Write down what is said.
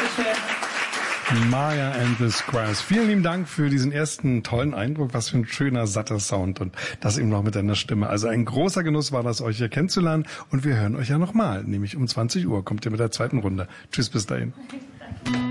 Maya and the Squires. Vielen lieben Dank für diesen ersten tollen Eindruck. Was für ein schöner, satter Sound und das eben noch mit deiner Stimme. Also ein großer Genuss war das, euch hier kennenzulernen und wir hören euch ja nochmal. Nämlich um 20 Uhr kommt ihr mit der zweiten Runde. Tschüss, bis dahin.